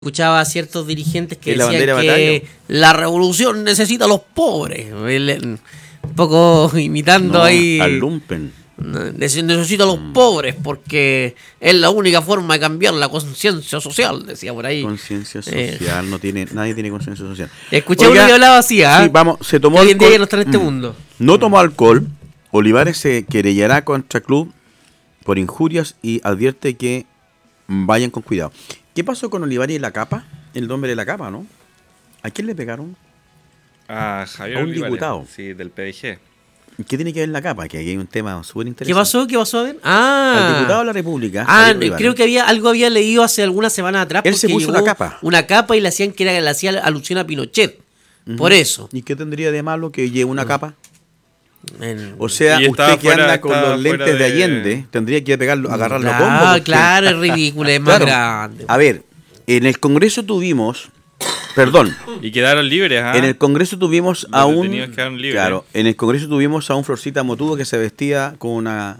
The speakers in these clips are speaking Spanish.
Escuchaba a ciertos dirigentes que la decían bandera que batalla? la revolución necesita a los pobres. Un poco imitando No, ahí. al lumpen. Necesita a los pobres porque es la única forma de cambiar la conciencia social, decía por ahí. Conciencia social, nadie tiene conciencia social. Escuché Oiga, uno que hablaba así, ¿ah? Sí, vamos, se tomó que hoy en día alcohol. ya no está en este mundo. No tomó alcohol. Olivares se querellará contra club por injurias y advierte que vayan con cuidado. ¿Qué pasó con Olivares y la capa? El nombre de la capa, ¿no? ¿A quién le pegaron? A Javier A un Olivares, diputado. Sí, del PDG. ¿Qué tiene que ver la capa? Que aquí hay un tema súper ¿Qué interesante. pasó? ¿Qué pasó? A ver. Al diputado de la República. Ah, Javier Olivares, creo que algo había leído hace algunas semanas atrás. Él se porque puso llegó una capa. Una capa y le hacía alusión a Pinochet. Por eso. ¿Y qué tendría de malo que lleve una capa? En- O sea, Y estaba usted que anda con estaba los lentes fuera de de- Allende, tendría que agarrarlo a Ah, combo. porque- claro, es ridículo, es más Claro. grande. A ver, en el Congreso tuvimos, perdón, Y quedaron libres, ¿ah? en el Congreso tuvimos Los a un, detenidos quedaron libres. claro, en el Congreso tuvimos a un Florcita Motudo que se vestía con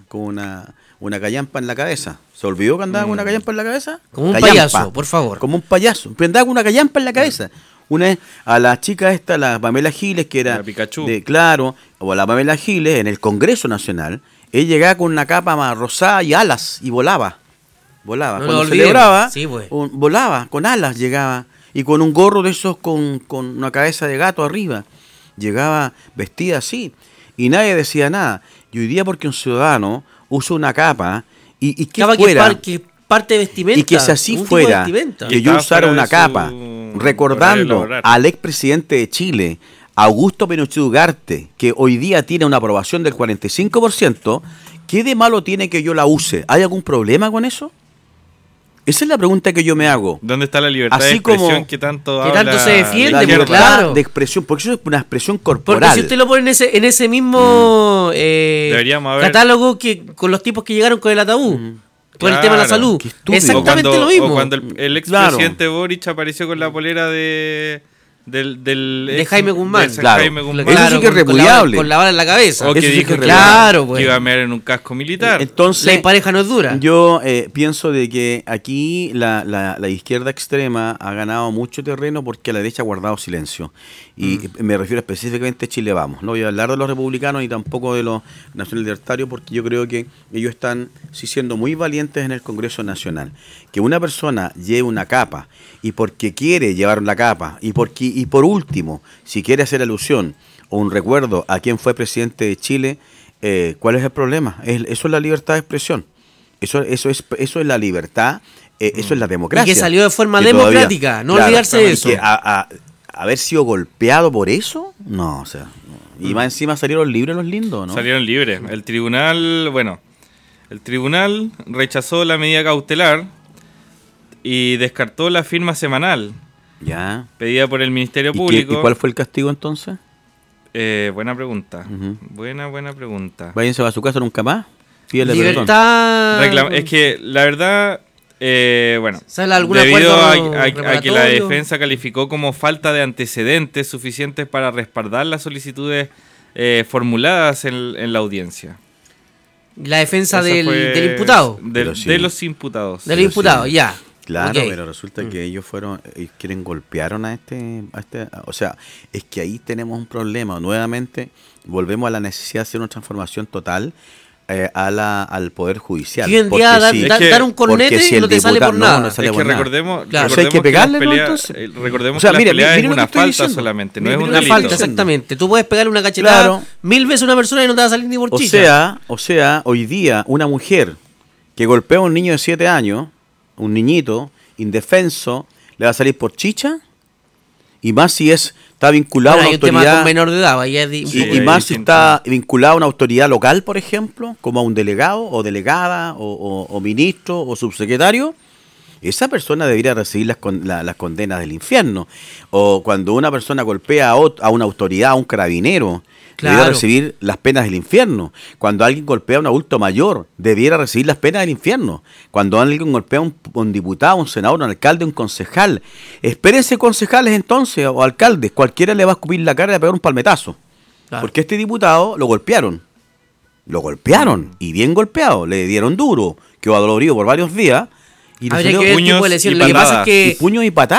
una callampa en la cabeza. ¿Se olvidó que andaba con una callampa en la cabeza? Como un Callampa. payaso, por favor. Como un payaso, pero andaba con una callampa en la cabeza. Una vez a la chica esta, la Pamela Giles, que era La Pikachu. claro, o a la Pamela Giles en el Congreso Nacional, ella llegaba con una capa más rosada y alas y volaba. Volaba. No lo Cuando olvidemos. celebraba, Sí, pues. volaba, con alas llegaba. Y con un gorro de esos con una cabeza de gato arriba. Llegaba vestida así. Y nadie decía nada. Y hoy día porque un ciudadano usa una capa y que Capa fuera... que parte de vestimenta. Y que si así un tipo de fuera, vestimenta. que Y yo estaba usara fuera una de capa, su recordando horario laboral. al expresidente de Chile, Augusto Pinochet Ugarte, que hoy día tiene una aprobación del 45%, ¿qué de malo tiene que yo la use? ¿Hay algún problema con eso? Esa es la pregunta que yo me hago. ¿Dónde está la libertad Así de expresión como- que tanto que habla tanto se defiende, la La pues, izquierda? libertad claro. de expresión, porque eso es una expresión Porque corporal. si usted lo pone en ese mismo Deberíamos haber- catálogo que con los tipos que llegaron con el ataúd. Por el Claro. tema de la salud. Qué estúpido. Exactamente O cuando- lo mismo. O cuando el expresidente Boric apareció con la polera de Jaime Guzmán. Claro. Jaime Guzmán. Eso sí que es repudiable. Con la bala en la cabeza. O que Eso sí dijo que es que, claro, pues. que iba a mear en un casco militar. Entonces, La pareja no es dura. yo pienso de que aquí la izquierda extrema ha ganado mucho terreno porque la derecha ha guardado silencio. Y me refiero específicamente a Chile Vamos. No voy a hablar de los republicanos ni tampoco de los nacional libertarios porque yo creo que ellos están sí siendo muy valientes en el Congreso Nacional. Que una persona lleve una capa y porque quiere llevar la capa y por último, si quiere hacer alusión o un recuerdo a quien fue presidente de Chile, ¿cuál es el problema? Eso es la libertad de expresión. Eso es la libertad, eso es la democracia. Y que salió de forma Que todavía- democrática, no claro, olvidarse de y eso. que haber sido golpeado por eso, no, o sea, no. Y más encima salieron libres los lindos, ¿no? Salieron libres. El tribunal rechazó la medida cautelar y descartó la firma semanal Ya. pedida por el Ministerio ¿Y Público. cuál fue el castigo entonces? Buena pregunta. Ujú. Buena pregunta. Váyanse a su casa nunca más. Pídele perdón. Libertad. Es que la verdad, ¿Sale algún debido acuerdo a que la reparatorio? defensa calificó como falta de antecedentes suficientes para respaldar las solicitudes formuladas en la audiencia. La defensa Eso del fue imputado. Pero sí. De los imputados. Del Pero imputado, sí. ya. Claro, Ok. pero resulta que ellos golpearon a este, o sea, es que ahí tenemos un problema. Nuevamente, volvemos a la necesidad de hacer una transformación total al Poder Judicial. Y hoy en Porque día sí, Es que- dar un cornete porque si el no te sale diputado- por no, nada. no sale Es que por nada. recordemos, Claro. O sea, hay que recordemos pegarle, las ¿no? peleas- Entonces. recordemos O sea, que mire, la pelea mire es lo una que estoy falta diciendo. solamente, no Mire es lo un que Una estoy delito. falta, diciendo. exactamente. Tú puedes pegarle una cachetada Claro. 1000 veces a una persona y no te va a salir ni por chicha. O sea, hoy día una mujer que golpea a un niño de 7 años, un niñito indefenso, le va a salir por chicha, y más si está vinculado Bueno, a hay una un tema con autoridad, menor de edad. Ahí es un Sí, poco- y más si distinto. está vinculado a una autoridad local, por ejemplo, como a un delegado o delegada o ministro o subsecretario. Esa persona debería recibir las condenas del infierno. O cuando una persona golpea a una autoridad, a un carabinero, debiera Claro. recibir las penas del infierno. Cuando alguien golpea a un adulto mayor, debiera recibir las penas del infierno. Cuando alguien golpea a un diputado, un senador, un alcalde, un concejal. Espérense concejales entonces, o alcaldes. Cualquiera le va a escupir la cara y le va a pegar un palmetazo. Claro. Porque este diputado lo golpearon. Lo golpearon, y bien golpeado. Le dieron duro, quedó adolorido por varios días. Y le Habría salió que ver el puños tipo de lesión. y Lo que pasa es patadas. y que puños y